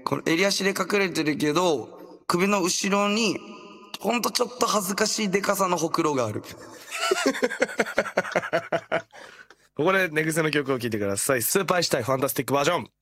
これ襟足で隠れてるけど、首の後ろに、ほんとちょっと恥ずかしいデカさのほくろがある。 ここで寝癖の曲を聴いてください。スーパーしたいファンタスティックバージョン。